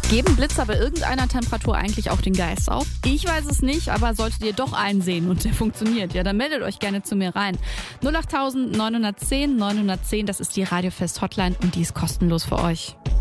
Geben Blitzer bei irgendeiner Temperatur eigentlich auch den Geist auf? Ich weiß es nicht, aber solltet ihr doch einen sehen und der funktioniert, ja, dann meldet euch gerne zu mir rein. 08000 910 910, das ist die Radiofest Hotline und die ist kostenlos für euch.